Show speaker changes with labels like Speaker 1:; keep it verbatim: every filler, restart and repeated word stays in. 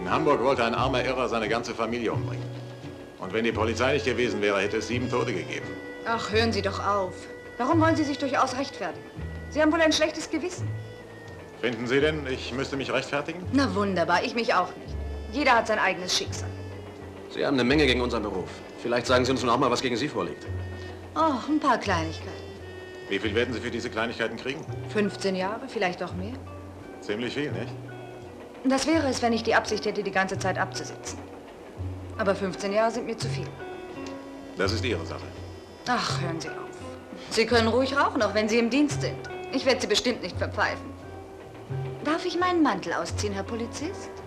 Speaker 1: In Hamburg wollte ein armer Irrer seine ganze Familie umbringen. Und wenn die Polizei nicht gewesen wäre, hätte es sieben Tote gegeben.
Speaker 2: Ach, hören Sie doch auf. Warum wollen Sie sich durchaus rechtfertigen? Sie haben wohl ein schlechtes Gewissen.
Speaker 1: Finden Sie denn, ich müsste mich rechtfertigen?
Speaker 2: Na wunderbar, ich mich auch nicht. Jeder hat sein eigenes Schicksal.
Speaker 3: Sie haben eine Menge gegen unseren Beruf. Vielleicht sagen Sie uns nun auch mal, was gegen Sie vorliegt.
Speaker 2: Oh, ein paar Kleinigkeiten.
Speaker 1: Wie viel werden Sie für diese Kleinigkeiten kriegen?
Speaker 2: fünfzehn Jahre, vielleicht auch mehr.
Speaker 1: Ziemlich viel, nicht?
Speaker 2: Das wäre es, wenn ich die Absicht hätte, die ganze Zeit abzusitzen. Aber fünfzehn Jahre sind mir zu viel.
Speaker 1: Das ist Ihre Sache.
Speaker 2: Ach, hören Sie auf. Sie können ruhig rauchen, auch wenn Sie im Dienst sind. Ich werde Sie bestimmt nicht verpfeifen. Darf ich meinen Mantel ausziehen, Herr Polizist?